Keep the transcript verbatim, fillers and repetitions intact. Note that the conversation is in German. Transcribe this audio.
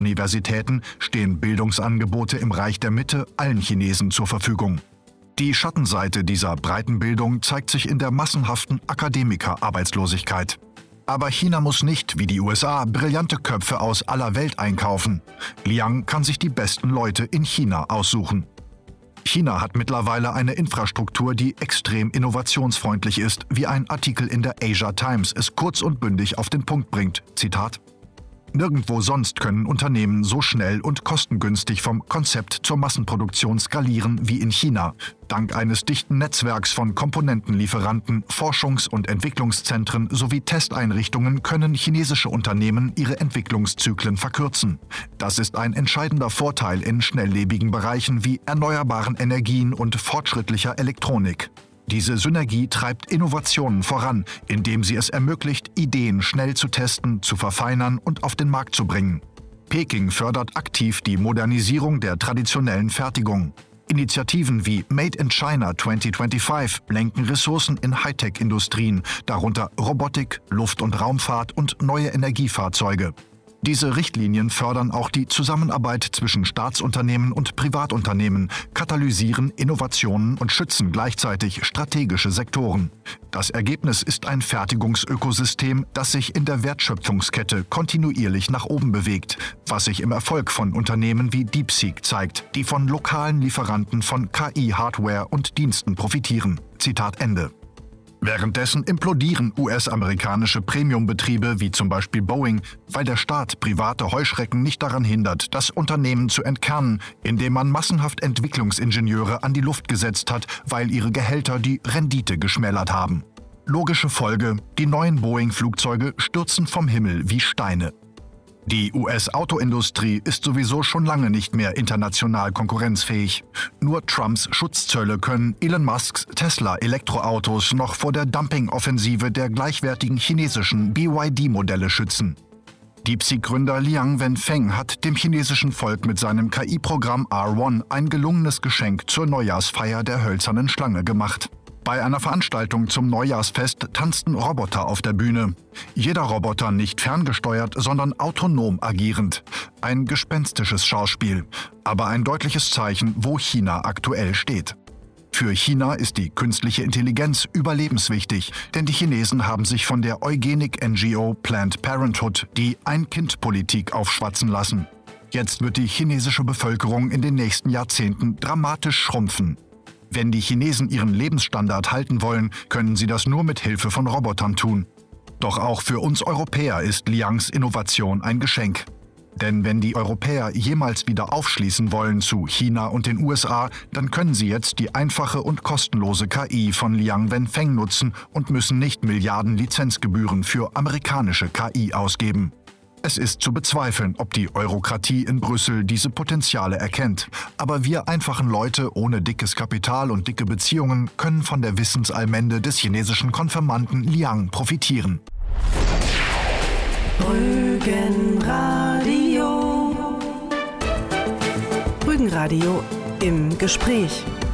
Universitäten stehen Bildungsangebote im Reich der Mitte allen Chinesen zur Verfügung. Die Schattenseite dieser breiten Bildung zeigt sich in der massenhaften Akademikerarbeitslosigkeit. Aber China muss nicht, wie die U S A, brillante Köpfe aus aller Welt einkaufen. Liang kann sich die besten Leute in China aussuchen. China hat mittlerweile eine Infrastruktur, die extrem innovationsfreundlich ist, wie ein Artikel in der Asia Times es kurz und bündig auf den Punkt bringt. Zitat: Nirgendwo sonst können Unternehmen so schnell und kostengünstig vom Konzept zur Massenproduktion skalieren wie in China. Dank eines dichten Netzwerks von Komponentenlieferanten, Forschungs- und Entwicklungszentren sowie Testeinrichtungen können chinesische Unternehmen ihre Entwicklungszyklen verkürzen. Das ist ein entscheidender Vorteil in schnelllebigen Bereichen wie erneuerbaren Energien und fortschrittlicher Elektronik. Diese Synergie treibt Innovationen voran, indem sie es ermöglicht, Ideen schnell zu testen, zu verfeinern und auf den Markt zu bringen. Peking fördert aktiv die Modernisierung der traditionellen Fertigung. Initiativen wie Made in China zwanzig fünfundzwanzig lenken Ressourcen in Hightech-Industrien, darunter Robotik, Luft- und Raumfahrt und neue Energiefahrzeuge. Diese Richtlinien fördern auch die Zusammenarbeit zwischen Staatsunternehmen und Privatunternehmen, katalysieren Innovationen und schützen gleichzeitig strategische Sektoren. Das Ergebnis ist ein Fertigungsökosystem, das sich in der Wertschöpfungskette kontinuierlich nach oben bewegt, was sich im Erfolg von Unternehmen wie DeepSeek zeigt, die von lokalen Lieferanten von K I-Hardware und Diensten profitieren. Zitat Ende. Währenddessen implodieren U S-amerikanische Premiumbetriebe wie zum Beispiel Boeing, weil der Staat private Heuschrecken nicht daran hindert, das Unternehmen zu entkernen, indem man massenhaft Entwicklungsingenieure an die Luft gesetzt hat, weil ihre Gehälter die Rendite geschmälert haben. Logische Folge: Die neuen Boeing-Flugzeuge stürzen vom Himmel wie Steine. Die U S-Autoindustrie ist sowieso schon lange nicht mehr international konkurrenzfähig. Nur Trumps Schutzzölle können Elon Musks Tesla-Elektroautos noch vor der Dumping-Offensive der gleichwertigen chinesischen B Y D-Modelle schützen. DeepSeek-Gründer Liang Wenfeng hat dem chinesischen Volk mit seinem K I-Programm R eins ein gelungenes Geschenk zur Neujahrsfeier der hölzernen Schlange gemacht. Bei einer Veranstaltung zum Neujahrsfest tanzten Roboter auf der Bühne. Jeder Roboter nicht ferngesteuert, sondern autonom agierend. Ein gespenstisches Schauspiel, aber ein deutliches Zeichen, wo China aktuell steht. Für China ist die künstliche Intelligenz überlebenswichtig, denn die Chinesen haben sich von der Eugenik-N G O Planned Parenthood die Ein-Kind-Politik aufschwatzen lassen. Jetzt wird die chinesische Bevölkerung in den nächsten Jahrzehnten dramatisch schrumpfen. Wenn die Chinesen ihren Lebensstandard halten wollen, können sie das nur mit Hilfe von Robotern tun. Doch auch für uns Europäer ist Liangs Innovation ein Geschenk. Denn wenn die Europäer jemals wieder aufschließen wollen zu China und den U S A, dann können sie jetzt die einfache und kostenlose K I von Liang Wenfeng nutzen und müssen nicht Milliarden Lizenzgebühren für amerikanische K I ausgeben. Es ist zu bezweifeln, ob die Eurokratie in Brüssel diese Potenziale erkennt. Aber wir einfachen Leute ohne dickes Kapital und dicke Beziehungen können von der Wissensalmende des chinesischen Konfirmanden Liang profitieren. Rügenradio. Rügenradio im Gespräch.